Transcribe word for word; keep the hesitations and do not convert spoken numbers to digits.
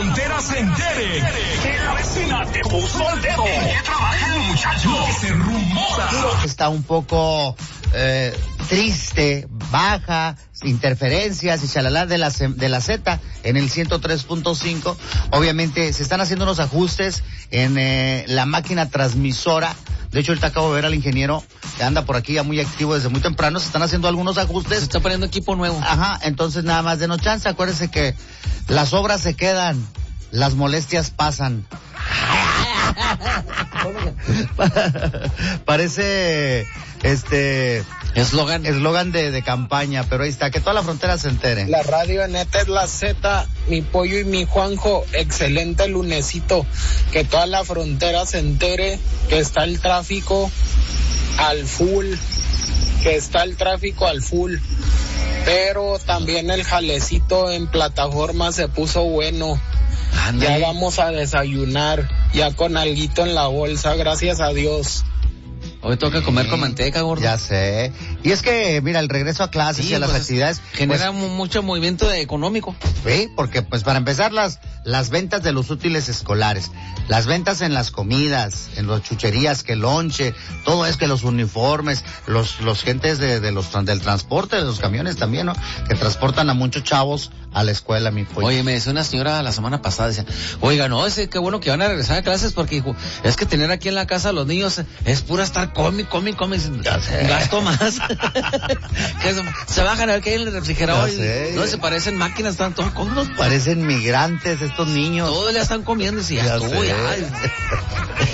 frontera se entere. Que la vecina te puso el dedo. ¿En qué trabaja el muchacho? Lo que se rumora. Está un poco eh, triste, baja, interferencias y chalala de la, de la Z en el ciento tres punto cinco. Obviamente se están haciendo unos ajustes en eh, la máquina transmisora. De hecho, ahorita acabo de ver al ingeniero que anda por aquí ya muy activo desde muy temprano. Se están haciendo algunos ajustes. Se está poniendo equipo nuevo. Ajá, entonces nada más denos chance. Acuérdense que las obras se quedan, las molestias pasan. Parece este eslogan eslogan de, de campaña, pero ahí está, que toda la frontera se entere. La radio neta es la Z, mi pollo y mi Juanjo, excelente lunesito, que toda la frontera se entere que está el tráfico al full, que está el tráfico al full, pero también el jalecito en plataforma se puso bueno. Ándale. Ya vamos a desayunar, ya con alguito en la bolsa, gracias a Dios. Hoy toca comer con manteca, gordo. Ya sé. Y es que, mira, el regreso a clases sí, y a las pues, actividades genera pues, mucho movimiento económico. Sí, porque pues para empezar las las ventas de los útiles escolares, las ventas en las comidas, en las chucherías, que lonche, todo es que los uniformes, los los gentes de, de los del transporte, de los camiones también, ¿no? Que transportan a muchos chavos a la escuela, mi pollo. Oye, me decía una señora la semana pasada, decía, oiga, no, es qué bueno que van a regresar a clases porque hijo, es que tener aquí en la casa a los niños es pura estar come, come, come, gasto más. Que se bajan a ver qué hay en el refrigerador y no se parecen máquinas, están todos cómodos. Parecen migrantes estos niños. Todos ya están comiendo y ya, ya estuvo, ya.